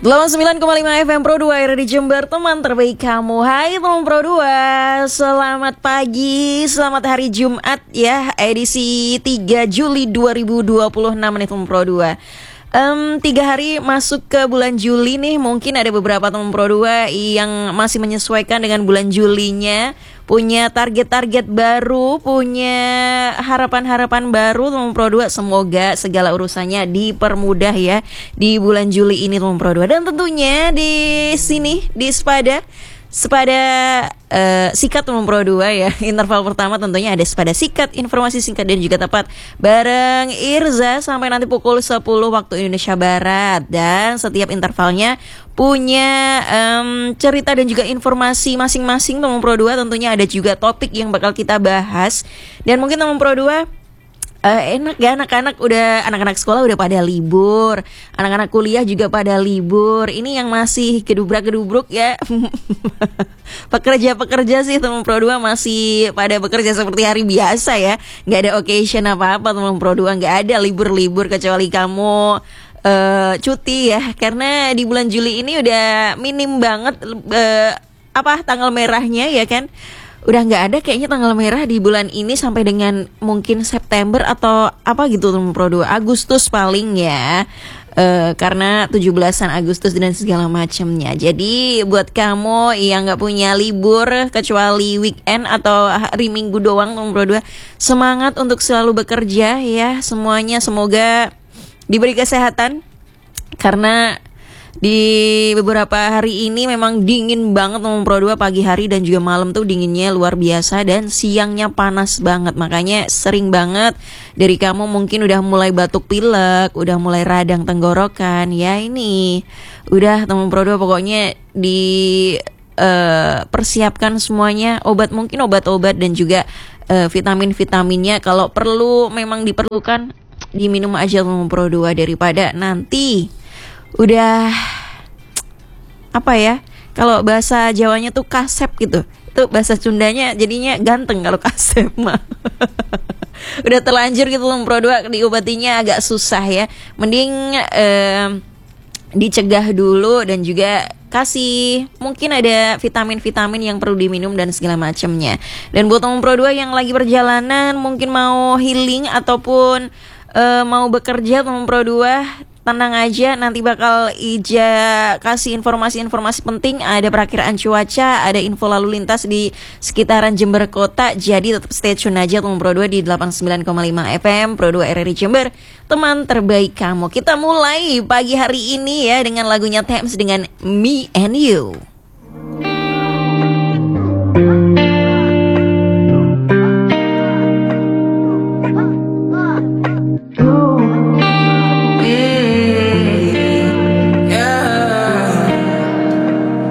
89,5 FM Pro 2 RRI Jember, teman terbaik kamu. Hai teman Pro 2, selamat pagi, selamat hari Jumat ya, edisi 3 Juli 2026 nih teman Pro 2. 3 hari masuk ke bulan Juli nih, mungkin ada beberapa teman Pro 2 yang masih menyesuaikan dengan bulan Julinya, punya target-target baru, punya harapan-harapan baru teman Pro 2. Semoga segala urusannya dipermudah ya di bulan Juli ini teman Pro 2. Dan tentunya di sini di Sepada sikat teman Pro 2 ya. Interval pertama tentunya ada Sepada sikat, informasi singkat dan juga tepat bareng Irza sampai nanti pukul 10 waktu Indonesia Barat. Dan setiap intervalnya punya cerita dan juga informasi masing-masing teman Pro 2. Tentunya ada juga topik yang bakal kita bahas. Dan mungkin teman Pro 2 enak ya, anak-anak sekolah udah pada libur, anak-anak kuliah juga pada libur. Ini yang masih kedubrak-kedubruk ya. Pekerja sih teman Pro 2 masih pada bekerja seperti hari biasa ya. Gak ada occasion apa-apa teman Pro 2, gak ada libur-libur kecuali kamu cuti ya. Karena di bulan Juli ini udah minim banget tanggal merahnya ya kan. Udah nggak ada kayaknya tanggal merah di bulan ini sampai dengan mungkin September atau apa gitu teman Pro 2. Agustus paling ya, karena 17-an Agustus dan segala macamnya. Jadi buat kamu yang nggak punya libur kecuali weekend atau hari Minggu doang teman Pro 2, semangat untuk selalu bekerja ya semuanya. Semoga diberi kesehatan karena di beberapa hari ini memang dingin banget teman Pro 2. Pagi hari dan juga malam tuh dinginnya luar biasa dan siangnya panas banget. Makanya sering banget dari kamu mungkin udah mulai batuk pilek, udah mulai radang tenggorokan. Ya ini udah teman Pro 2 pokoknya persiapkan semuanya, mungkin obat-obat dan juga vitamin-vitaminnya kalau perlu memang diperlukan diminum aja teman Pro 2 daripada nanti udah kalau bahasa Jawanya tuh kasep gitu, itu bahasa Sundanya jadinya ganteng kalau kasep mah. Udah terlanjur gitu Pro 2, diobatinya agak susah ya. Mending dicegah dulu dan juga kasih mungkin ada vitamin-vitamin yang perlu diminum dan segala macamnya. Dan buat teman Pro 2 yang lagi perjalanan mungkin mau healing ataupun mau bekerja teman Pro 2, tenang aja, nanti bakal Ija kasih informasi-informasi penting. Ada perakiraan cuaca, ada info lalu lintas di sekitaran Jember Kota. Jadi tetap stay tune aja teman Pro 2 di 89,5 FM Pro 2 RRI Jember, teman terbaik kamu. Kita mulai pagi hari ini ya dengan lagunya Thames dengan Me and You.